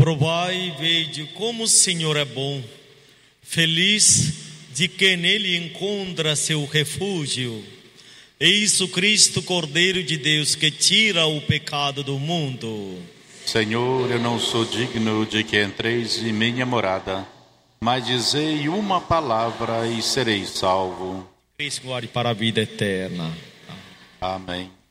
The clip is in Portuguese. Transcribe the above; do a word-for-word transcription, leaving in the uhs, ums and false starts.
Provai e vede como o Senhor é bom. Feliz de quem nele encontra seu refúgio. Eis o Cristo, Cordeiro de Deus, que tira o pecado do mundo. Senhor, eu não sou digno de que entreis em minha morada, mas dizei uma palavra e serei salvo. Cristo guarde para a vida eterna. Amém.